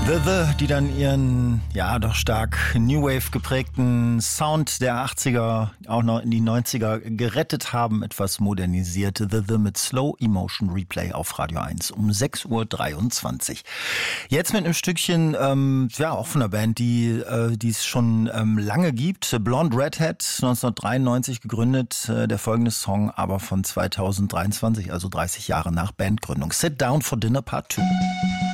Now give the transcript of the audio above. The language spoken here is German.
Die dann ihren, ja, doch stark New Wave geprägten Sound der 80er auch noch in die 90er gerettet haben, etwas modernisiert. The mit Slow Emotion Replay auf Radio 1 um 6:23 Uhr. Jetzt mit einem Stückchen, auch von einer Band, die es schon lange gibt. Blonde Redhead, 1993 gegründet. Der folgende Song aber von 2023, also 30 Jahre nach Bandgründung. Sit Down for Dinner Part 2.